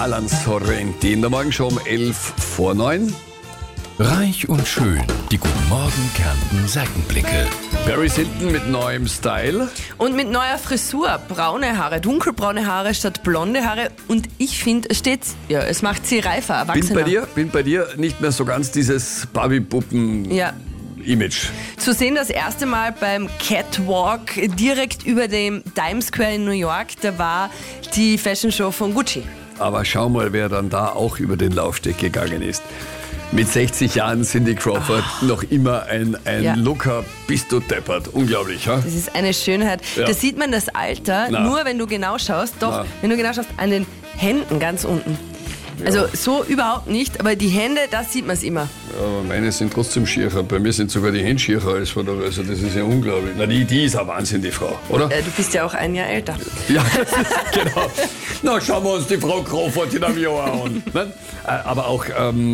Alan Sorrenti. In der Morgenshow um 8:45. Reich und schön, die Guten Morgen Kärnten Seitenblicke. Paris Hilton mit neuem Style. Und mit neuer Frisur, braune Haare, dunkelbraune Haare statt blonde Haare. Und ich finde, es macht sie reifer, erwachsener. Bin bei dir nicht mehr so ganz dieses Barbie-Puppen-Image. Zu sehen das erste Mal beim Catwalk direkt über dem Times Square in New York. Da war die Fashion Show von Gucci. Aber schau mal, wer dann da auch über den Laufsteg gegangen ist. Mit 60 Jahren Cindy Crawford noch immer ein Looker, bist du deppert. Unglaublich, ha? Das ist eine Schönheit. Ja. Da sieht man das Alter, nur wenn du genau schaust. Wenn du genau schaust, an den Händen ganz unten. Ja. Also so überhaupt nicht, aber die Hände, da sieht man es immer. Ja, aber meine sind trotzdem schierer. Bei mir sind sogar die Hände schierer als von der. Also das ist ja unglaublich. Na, die ist ein Wahnsinn, die Frau, oder? Du bist ja auch ein Jahr älter. Ja, genau. Na, schauen wir uns die Frau Crawford in einem Jahr an. Ne? Aber auch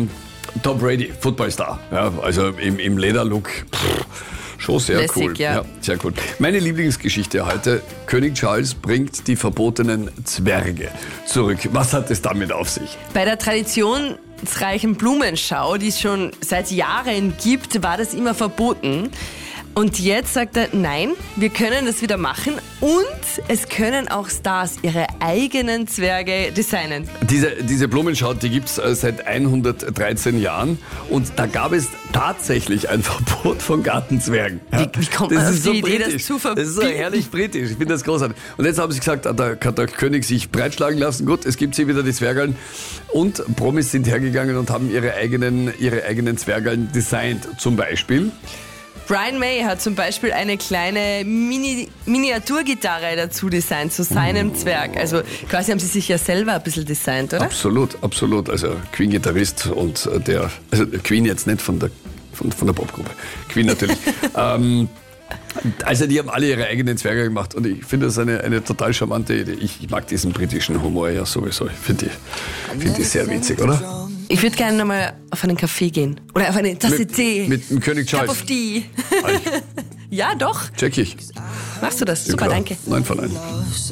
Tom Brady, Footballstar. Ja, also im Lederlook. Schon sehr Lässig, cool. ja. Sehr cool. Meine Lieblingsgeschichte heute: König Charles bringt die verbotenen Zwerge zurück. Was hat es damit auf sich? Bei der traditionsreichen Blumenschau, die es schon seit Jahren gibt, war das immer verboten. Und jetzt sagt er, nein, wir können das wieder machen und es können auch Stars ihre eigenen Zwerge designen. Diese Blumenschau, die gibt es seit 113 Jahren und da gab es tatsächlich ein Verbot von Gartenzwergen. Ja. Wie kommt man auf die Idee, das zu verbieten? Das ist so herrlich britisch, ich finde das großartig. Und jetzt haben sie gesagt, da kann der König sich breitschlagen lassen. Gut, es gibt hier wieder die Zwergeln und Promis sind hergegangen und haben ihre eigenen Zwergeln designt. Zum Beispiel Brian May hat zum Beispiel eine kleine Miniaturgitarre dazu designt, zu seinem Zwerg. Also quasi haben sie sich ja selber ein bisschen designt, oder? Absolut, absolut. Also Queen-Gitarrist und also Queen jetzt nicht von der Popgruppe, Queen natürlich. Also die haben alle ihre eigenen Zwerge gemacht und ich finde das eine total charmante Idee. Ich mag diesen britischen Humor ja sowieso. Ich finde die sehr witzig, oder? Ich würde gerne nochmal auf einen Kaffee gehen. Oder auf eine Tasse Tee. Mit dem König Charles. Cup of Tea. Ja, doch. Check ich. Machst du das? Ja, Super, klar. danke. 9 von 1.